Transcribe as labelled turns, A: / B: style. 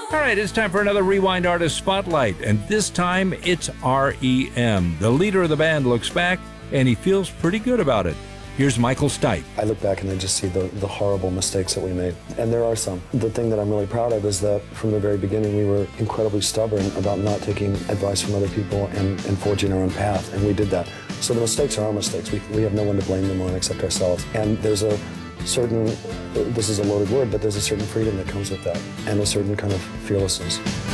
A: All right, it's time for another Rewind Artist Spotlight, and this time it's REM. The leader of the band looks back, and he feels pretty good about it. Here's Michael Stipe.
B: I look back and I just see the horrible mistakes that we made. And there are some. The thing that I'm really proud of is that from the very beginning, we were incredibly stubborn about not taking advice from other people and forging our own path, and we did that. So the mistakes are our mistakes. We have no one to blame them on except ourselves. And there's a certain, this is a loaded word, but there's a certain freedom that comes with that, and a certain kind of fearlessness.